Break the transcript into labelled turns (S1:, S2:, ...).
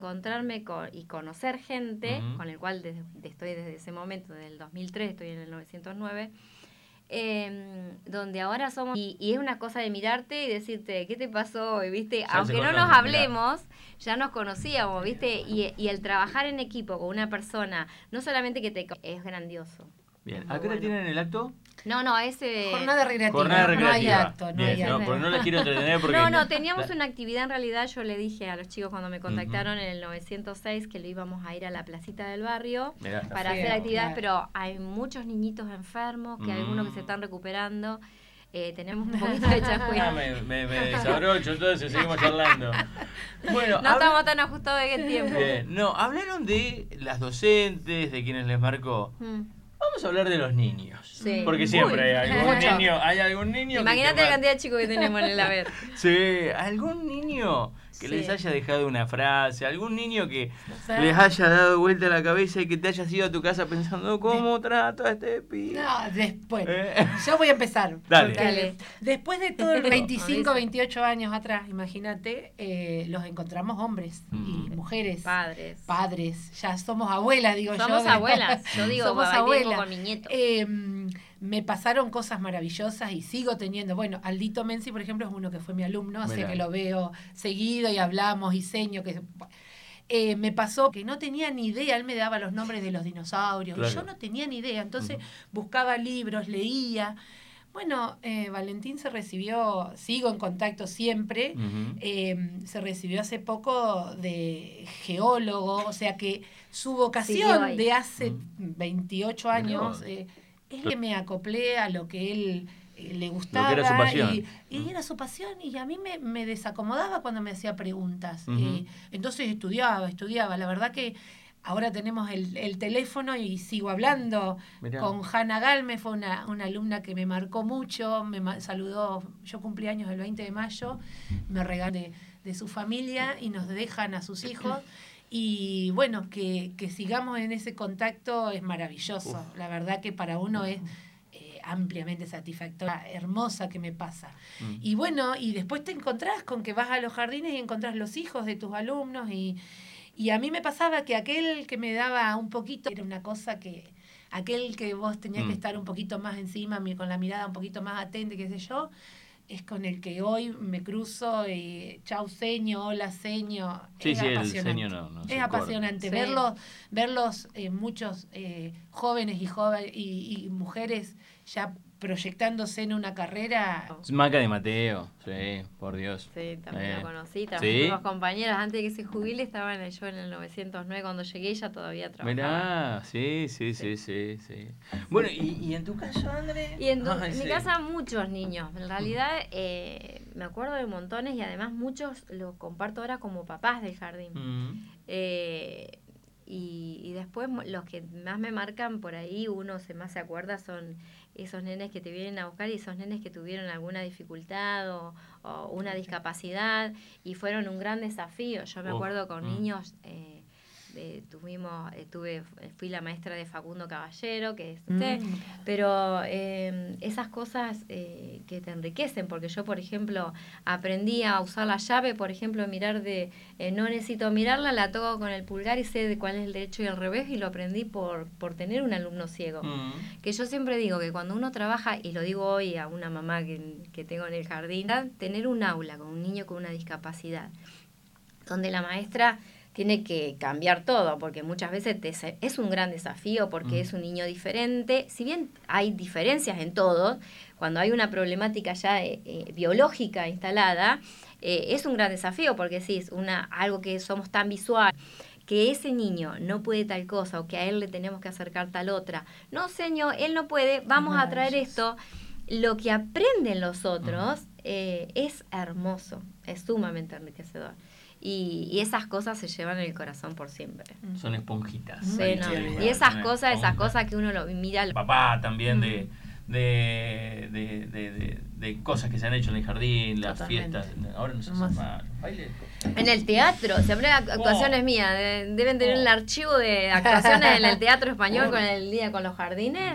S1: encontrarme y conocer gente, con el cual estoy desde ese momento, desde el 2003, estoy en el 909, donde ahora somos, y es una cosa de mirarte y decirte, ¿qué te pasó hoy? ¿Viste? Aunque no nos hablemos, ya nos conocíamos, ¿viste? Y el trabajar en equipo con una persona, no solamente que es grandioso.
S2: Bien, ¿a qué hora tienen el acto?
S1: No, ese...
S3: Jornada recreativa.
S2: Jornada recreativa.
S3: No hay acto, no hay acto.
S2: No, porque no la quiero entretener porque...
S1: No, teníamos una actividad en realidad, yo le dije a los chicos cuando me contactaron en el 906 que lo íbamos a ir a la placita del barrio para hacer actividades, pero hay muchos niñitos enfermos, que hay algunos que se están recuperando. Tenemos un poquito de chascuilla.
S2: Me desabrocho, entonces seguimos charlando. Bueno,
S1: no estamos tan ajustados de tiempo.
S2: No, hablaron de las docentes, de quienes les marcó. Vamos a hablar de los niños.
S1: Sí.
S2: Porque siempre hay algún niño.
S1: Imagínate la cantidad de chicos que tenemos en el haber.
S2: Sí, algún niño que les haya dejado una frase, algún niño que les haya dado vuelta la cabeza y que te hayas ido a tu casa pensando ¿cómo trato a este pibe?
S3: No, después. Yo voy a empezar.
S2: Dale.
S3: Después de todo el 25, 28 años atrás, imagínate, los encontramos hombres y mujeres. Padres. Ya somos abuelas, digo yo.
S1: Somos abuelas. Yo digo,
S3: somos abuelas.
S1: Con mi nieto.
S3: Me pasaron cosas maravillosas y sigo teniendo. Bueno, Aldito Menzi, por ejemplo, es uno que fue mi alumno, sé que lo veo seguido y hablamos y seño que... me pasó que no tenía ni idea, él me daba los nombres de los dinosaurios, y yo no tenía ni idea, entonces buscaba libros, leía. Bueno, Valentín se recibió, sigo en contacto siempre, se recibió hace poco de geólogo, o sea que su vocación de hace 28 años... es que me acoplé a lo que él le gustaba.
S2: Lo que era su pasión.
S3: Y era su pasión, y a mí me desacomodaba cuando me hacía preguntas. Entonces estudiaba. La verdad que ahora tenemos el teléfono y sigo hablando. Con Hanna Galme, fue una alumna que me marcó mucho, me saludó, yo cumplí años el 20 de mayo, me regaló de su familia y nos dejan a sus hijos. Y bueno, que sigamos en ese contacto es maravilloso. La verdad que para uno es ampliamente satisfactoria, hermosa que me pasa. Y bueno, y después te encontrás con que vas a los jardines y encontrás los hijos de tus alumnos. Y a mí me pasaba que aquel que me daba un poquito, era una cosa que... Aquel que vos tenías que estar un poquito más encima, con la mirada un poquito más atenta, qué sé yo, es con el que hoy me cruzo y chau seño, hola seño.
S2: Sí,
S3: es apasionante.
S2: El seño no
S3: es apasionante verlos muchos jóvenes y mujeres ya proyectándose en una carrera.
S2: Maca de Mateo, sí, por Dios.
S1: Sí, también lo conocí, también fuimos compañeras antes de que se jubile, estaban yo en el 909, cuando llegué ella todavía trabajaba.
S2: Mirá, sí. Bueno, ¿y en tu caso, André?
S1: Y en mi casa muchos niños, en realidad me acuerdo de montones y además muchos los comparto ahora como papás del jardín. Y después los que más me marcan por ahí, uno más se acuerda, son esos nenes que te vienen a buscar y esos nenes que tuvieron alguna dificultad o una discapacidad y fueron un gran desafío. Yo me acuerdo con niños, fui la maestra de Facundo Caballero, que es usted, pero esas cosas que te enriquecen, porque yo, por ejemplo, aprendí a usar la llave, por ejemplo, mirar no necesito mirarla, la toco con el pulgar y sé de cuál es el derecho y el revés, y lo aprendí por tener un alumno ciego. Que yo siempre digo que cuando uno trabaja, y lo digo hoy a una mamá que tengo en el jardín, tener un aula con un niño con una discapacidad, donde la maestra tiene que cambiar todo, porque muchas veces es un gran desafío, porque es un niño diferente. Si bien hay diferencias en todos, cuando hay una problemática ya biológica instalada, es un gran desafío, porque sí, es algo que somos tan visual, que ese niño no puede tal cosa, o que a él le tenemos que acercar tal otra. No, señor, él no puede, vamos a traer esto. Lo que aprenden los otros es hermoso, es sumamente enriquecedor. Y esas cosas se llevan en el corazón por siempre.
S2: Son esponjitas.
S1: Sí, y esas cosas que uno lo mira.
S2: Papá también de cosas que se han hecho en el jardín, las fiestas. Ahora no se hacen más.
S1: En el teatro, siempre hay actuaciones mías. Deben tener un archivo de actuaciones en el teatro español con el día con los jardines.